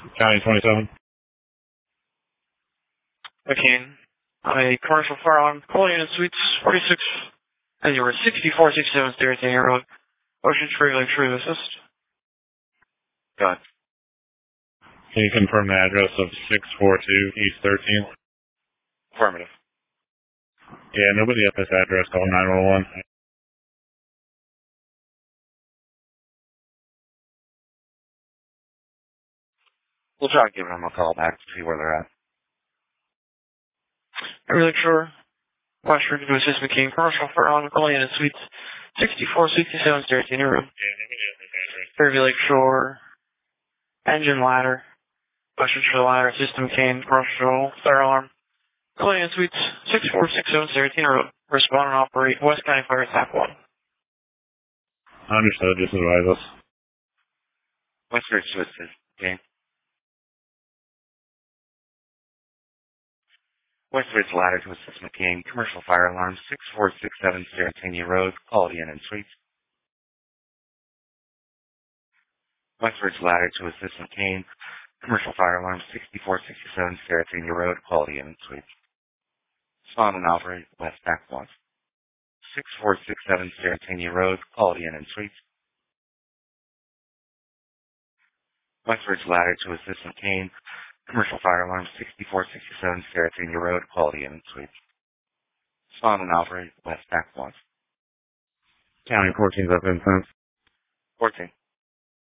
County 27. McCain, a commercial firearm, Cole Unit Suites 46, and you were 6467 Stereo Road, Ocean Tree Lake Tree Assist. Go ahead. Can you confirm the address of 642 East 13th? Affirmative. Yeah, nobody at this address called 911. We'll try to give them a call back to see where they're at. Every Lake Shore, Western to assist McCain, commercial firearm, Cole Unit Suites 6467 Stereo Road. Fairview Lake Shore, engine ladder, Western Shore ladder, system McCain, commercial firearm, Cole Unit Suites 6467 Stereo Road. Respond and operate West County Fire Attack 1. Understood, just advise us. Western Swiss is okay. Westridge Ladder to assist McCain, commercial fire alarm 6467 Stereo Road, Quality Inn and Suites. Westridge Ladder to assist McCain, commercial fire alarm 6467 Stereo Road, Quality Inn and Suites. Spawn and operate West Back 1. 6467 Stereo Road, Quality Inn and Suites. Westridge Ladder to assist McCain, commercial fire alarm 6467 Stereo Road, Quality Inn and Suites. Spawn and operate West Back 1. County 14's up in 14.